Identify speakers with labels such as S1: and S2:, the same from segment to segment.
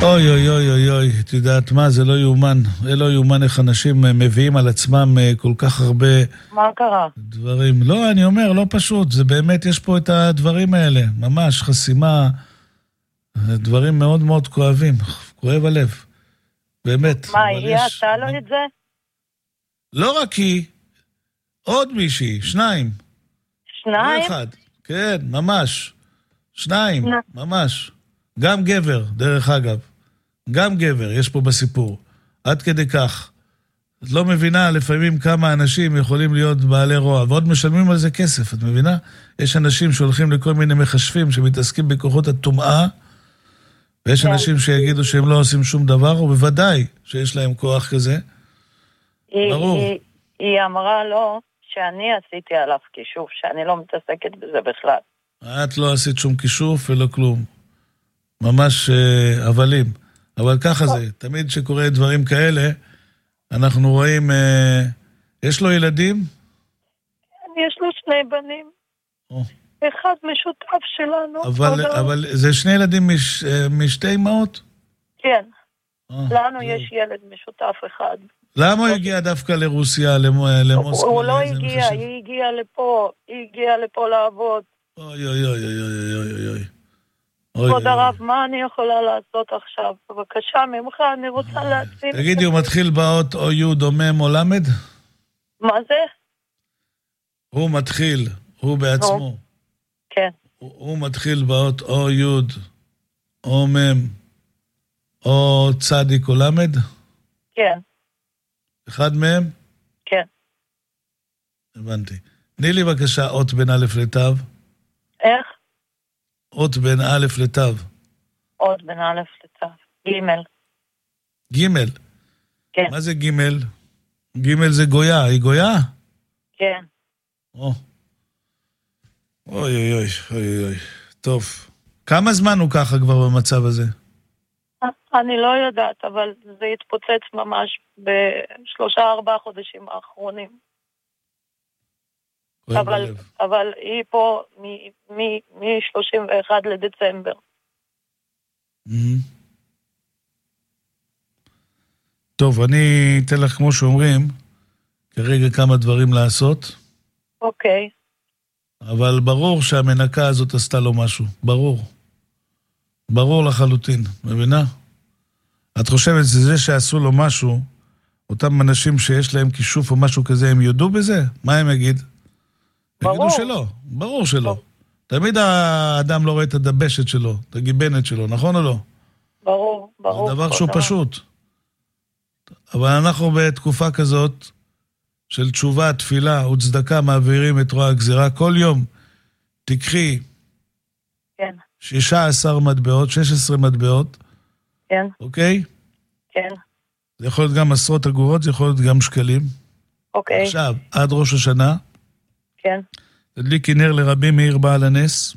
S1: אוי אוי אוי אוי אוי, את יודעת מה, זה לא יאומן. זה לא יאומן איך אנשים מביאים על עצמם כל כך הרבה
S2: מה קרה?
S1: דברים. לא, אני אומר, לא פשוט. זה באמת, יש פה את הדברים האלה. ממש חסימה. דברים מאוד מאוד כואבים. כואב הלב. באמת.
S2: מה, היא עשתה לו את זה?
S1: לא רק היא. עוד מישהי. שניים.
S2: שניים?
S1: לא אחד. כן, ממש. שניים. ממש. גם גבר, דרך אגב. גם גבר, יש פה בסיפור. עד כדי כך. את לא מבינה לפעמים כמה אנשים יכולים להיות בעלי רוע, ועוד משלמים על זה כסף, את מבינה? יש אנשים שהולכים לכל מיני מחשבים שמתעסקים בכוחות הטומאה, ויש אנשים שיגידו שהם לא עושים שום דבר, ובוודאי שיש להם כוח כזה. ברור.
S2: היא אמרה לו שאני עשיתי עליו כישוף, שאני לא מתעסקת בזה בכלל.
S1: את לא עשית שום כישוף ולא כלום. ממש אבלים. אבל ככה זה, תמיד שקורה דברים כאלה, אנחנו רואים, יש לו ילדים?
S2: יש לו שני בנים. אחד משותף שלנו.
S1: אבל זה שני ילדים משתי אמהות?
S2: כן. לנו יש ילד משותף אחד.
S1: למה הוא הגיע דווקא לרוסיה, למוסקבה?
S2: הוא לא הגיע, היא הגיעה לפה לעבוד.
S1: אוי אוי אוי אוי אוי אוי.
S2: כבוד הרב, מה אני יכולה לעשות עכשיו? בבקשה ממך, אני רוצה להציל.
S1: תגידי, הוא מתחיל באות או י' או מ' או ל'?
S2: מה זה?
S1: הוא מתחיל, הוא בעצמו.
S2: כן.
S1: הוא מתחיל באות או י' או מ' או צדיק או ל'?
S2: כן. אחד
S1: מהם?
S2: כן.
S1: הבנתי. תני לי בבקשה אות בין א' לתו.
S2: איך?
S1: אות בין א' לתו.
S2: אות בין א' לתו. ג'.
S1: ג'.
S2: כן.
S1: מה זה ג'? ג' זה גויה. היא גויה?
S2: כן.
S1: אוי אוי אוי אוי אוי. טוב. כמה זמן הוא ככה כבר במצב הזה?
S2: אני לא יודעת, אבל זה התפוצץ ממש ב3-4 חודשים האחרונים. אבל היא פה מ-31 לדצמבר.
S1: טוב, אני אתן לך, כמו שאומרים, כרגע כמה דברים לעשות.
S2: אוקיי.
S1: אבל ברור שהמנקה הזאת עשתה לו משהו. ברור. ברור לחלוטין, מבינה? את חושבת שזה שעשו לו משהו, אותם אנשים שיש להם כישוף או משהו כזה, הם יודו בזה? מה הם יגיד? יגידו שלא, ברור שלא. תמיד האדם לא רואה את הדבשת שלו, את הגיבנת שלו, נכון או לא?
S2: ברור, ברור.
S1: זה דבר שהוא פשוט. אבל אנחנו בתקופה כזאת של תשובה, תפילה וצדקה, מעבירים את רוע הגזירה. כל יום תקחי 16 מטבעות, 16 מטבעות.
S2: כן.
S1: אוקיי?
S2: כן.
S1: זה יכול להיות גם עשרות אגורות, זה יכול להיות גם שקלים.
S2: אוקיי.
S1: עכשיו, עד ראש השנה.
S2: כן.
S1: תדליקי נר לרבי מאיר בעל הנס.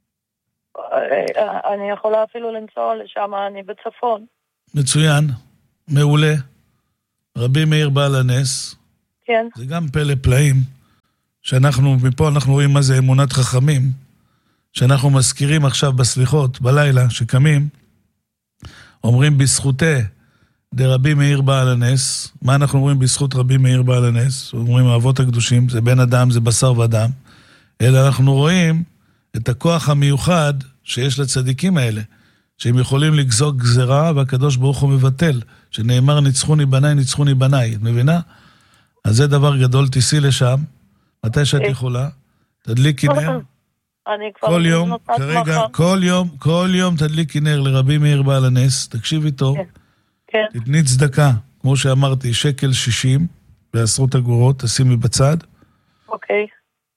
S2: אני יכולה אפילו לנסוע לשם, אני בצפון.
S1: מצוין, מעולה. רבי מאיר בעל הנס.
S2: כן.
S1: זה גם פלא פלאים, שאנחנו, מפה אנחנו רואים מה זה אמונת חכמים, שאנחנו מזכירים עכשיו בסליחות, בלילה, שקמים, אומרים בזכותי דרבי מאיר בעל הנס. מה אנחנו אומרים בזכות רבי מאיר בעל הנס? אומרים האבות הקדושים, זה בן אדם, זה בשר ודם. אלא אנחנו רואים את הכוח המיוחד שיש לצדיקים האלה, שהם יכולים לגזור גזרה, והקדוש ברוך הוא מבטל, שנאמר ניצחוני בניי, ניצחוני בניי. את מבינה? אז זה דבר גדול, תיסי לשם, מתי שאת יכולה, תדליקי נר. כל יום, כרגע, כל יום תדליקי נר לרבי מאיר בעל הנס, תקשיבי טוב, תתני צדקה, כמו שאמרתי, 1.60 בעשרות אגורות, תשימי בצד.
S2: אוקיי.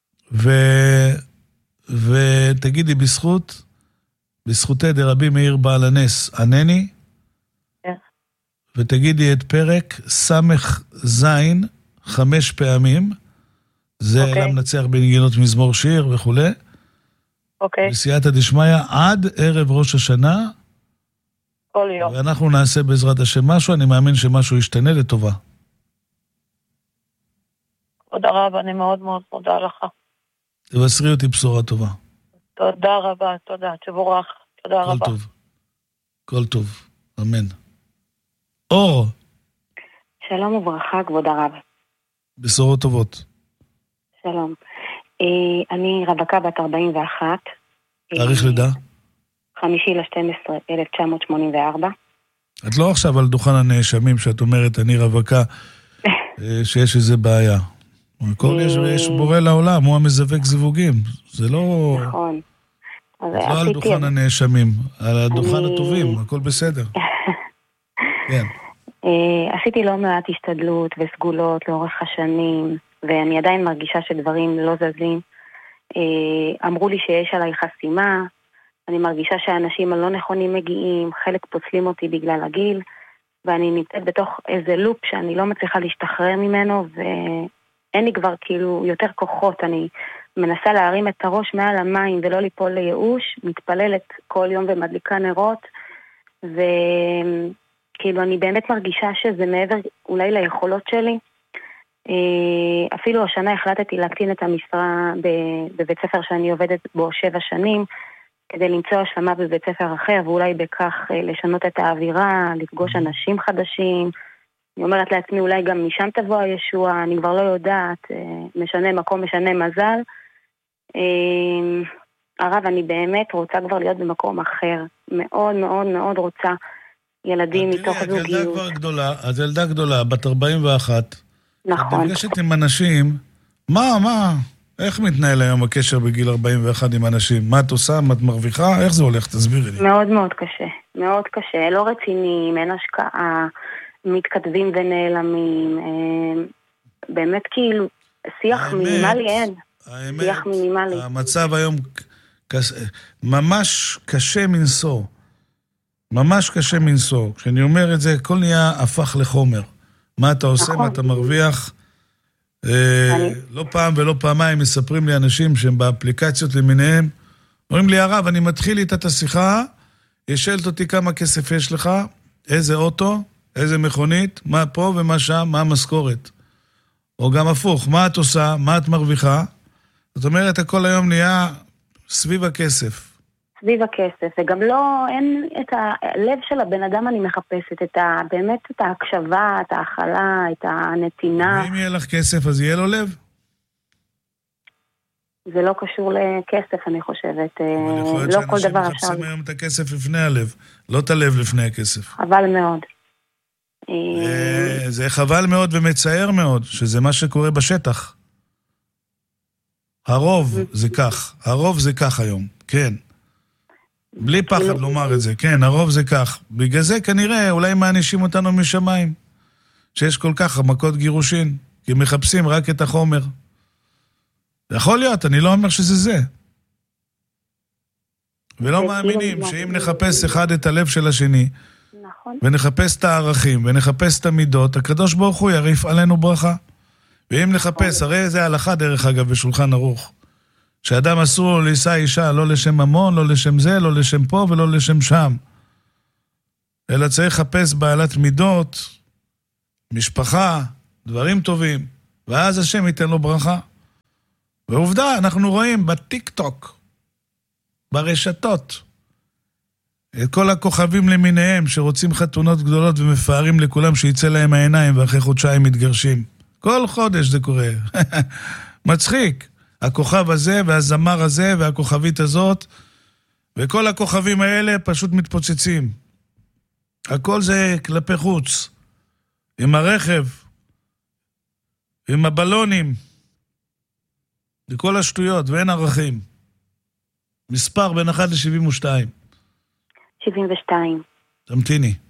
S1: ותגידי בזכותי דרבי מאיר בעל הנס, ענני, ותגידי את פרק סמך זין 5 פעמים, זה למנצח בנגינות מזמור שיר וכו'.
S2: אוקיי.
S1: בסייעתא דשמיא עד ערב ראש השנה.
S2: כל יום.
S1: ואנחנו נעשה בעזרת השם משהו, אני מאמין שמשהו ישתנה לטובה.
S2: כבוד הרב, אני מאוד מאוד מודה לך.
S1: תבשרי אותי בשורה טובה.
S2: תודה רבה, תודה, תבורך, תודה רבה.
S1: כל טוב. אמן. אור.
S3: שלום וברכה, כבוד הרב.
S1: בשורות טובות.
S3: שלום. אני רווקה בת 41.
S1: תאריך לידה?
S3: 5/12/1984.
S1: את לא עכשיו על דוכן הנאשמים שאת אומרת, אני רווקה, שיש איזה בעיה. יש בורא לעולם, הוא המזווק זיווגים. זה לא...
S3: נכון.
S1: לא על דוכן הנאשמים, על הדוכן הטובים, הכל בסדר. כן.
S3: עשיתי לא מעט השתדלות וסגולות לאורך השנים, ואני עדיין מרגישה שדברים לא זזים. אמרו לי שיש עליי חסימה, אני מרגישה שהאנשים הלא נכונים מגיעים, חלק פוצלים אותי בגלל הגיל, ואני נמצאת בתוך איזה לופ שאני לא מצליחה להשתחרר ממנו, ואין לי כבר כאילו יותר כוחות. אני מנסה להרים את הראש מעל המים ולא ליפול לייאוש, מתפללת כל יום ומדליקה נרות, וכאילו אני באמת מרגישה שזה מעבר אולי ליכולות שלי. אפילו השנה החלטתי להקטין את המשרה בבית ספר שאני עובדת בו 7 שנים, כדי למצוא השלמה בבית ספר אחר, ואולי בכך לשנות את האווירה, לפגוש אנשים חדשים. אני אומרת לעצמי, אולי גם משם תבוא הישוע, אני כבר לא יודעת, משנה מקום, משנה מזל. הרב, אני באמת רוצה כבר להיות במקום אחר. מאוד מאוד מאוד רוצה ילדים מתוך זוגיות.
S1: את ילדה כבר גדולה, את ילדה גדולה, בת 41.
S3: נכון.
S1: את נפגשת עם אנשים, מה? איך מתנהל היום הקשר בגיל 41 עם אנשים? מה את עושה? מה את מרוויחה? איך זה הולך? תסבירי לי.
S3: מאוד מאוד קשה. מאוד קשה. לא רציניים, אין השקעה, מתכתבים ונעלמים. באמת כאילו, שיח מינימלי אין. שיח מינימלי.
S1: המצב היום ממש קשה מנשוא. ממש קשה מנשוא. כשאני אומר את זה, הכל נהיה הפך לחומר. מה אתה עושה, מה אתה מרוויח? לא פעם ולא פעמיים מספרים לי אנשים שהם באפליקציות למיניהם, אומרים לי, הרב, אני מתחיל איתה את השיחה, ישאלת אותי כמה כסף יש לך, איזה אוטו, איזה מכונית, מה פה ומה שם, מה המשכורת. או גם הפוך, מה את עושה, מה את מרוויחה. זאת אומרת, הכל היום נהיה סביב הכסף.
S3: סביב הכסף, וגם לא, אין את הלב של הבן אדם אני מחפשת, באמת את ההקשבה, את ההכלה, את הנתינה.
S1: ואם יהיה לך כסף, אז יהיה לו לב?
S3: זה לא קשור לכסף, אני חושבת.
S1: לא כל דבר עכשיו. מחפשים היום את הכסף לפני הלב, לא את הלב לפני הכסף.
S3: חבל מאוד.
S1: זה חבל מאוד ומצער מאוד, שזה מה שקורה בשטח. הרוב זה כך, הרוב זה כך היום, כן. בלי פחד לומר את זה, כן, הרוב זה כך. בגלל זה כנראה אולי מענישים אותנו משמיים, שיש כל כך מכות גירושין, כי מחפשים רק את החומר. יכול להיות, אני לא אומר שזה זה. ולא מאמינים שאם נחפש אחד את הלב של השני, ונחפש את הערכים, ונחפש את המידות, הקדוש ברוך הוא יריף עלינו ברכה. ואם נחפש, הרי זה הלכה דרך אגב בשולחן ערוך. שאדם אסור לישא אישה לא לשם ממון, לא לשם זה, לא לשם פה ולא לשם שם. אלא צריך לחפש בעלת מידות, משפחה, דברים טובים, ואז השם ייתן לו ברכה. ועובדה, אנחנו רואים בטיק טוק, ברשתות, את כל הכוכבים למיניהם שרוצים חתונות גדולות ומפארים לכולם שיצא להם העיניים ואחרי חודשיים מתגרשים. כל חודש זה קורה. מצחיק. הכוכב הזה והזמר הזה והכוכבית הזאת, וכל הכוכבים האלה פשוט מתפוצצים. הכל זה כלפי חוץ. עם הרכב, עם הבלונים, וכל השטויות, ואין ערכים. מספר בין 1 ל-72.
S3: 72.
S1: תמתיני.